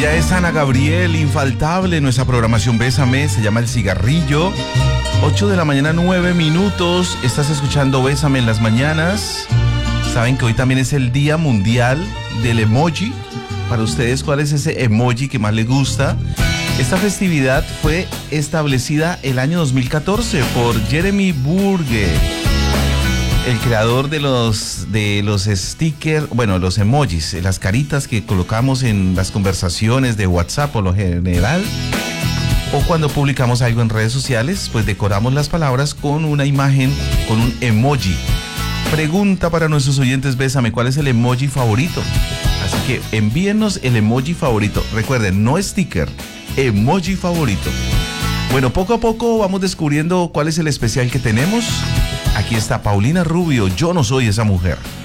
Ella es Ana Gabriel, infaltable en nuestra programación Bésame, se llama El Cigarrillo. 8 de la mañana, 9 minutos. Estás escuchando Bésame en las mañanas. Saben que hoy también es el Día Mundial del Emoji. Para ustedes, ¿cuál es ese emoji que más les gusta? Esta festividad fue establecida el año 2014 por Jeremy Burge, el creador de los stickers, bueno, los emojis, las caritas que colocamos en las conversaciones de WhatsApp por lo general, o cuando publicamos algo en redes sociales, pues decoramos las palabras con una imagen, con un emoji. Pregunta para nuestros oyentes, Bésame, ¿cuál es el emoji favorito? Así que envíennos el emoji favorito. Recuerden, no sticker, emoji favorito. Bueno, poco a poco vamos descubriendo cuál es el especial que tenemos. Aquí está Paulina Rubio, Yo no soy esa mujer.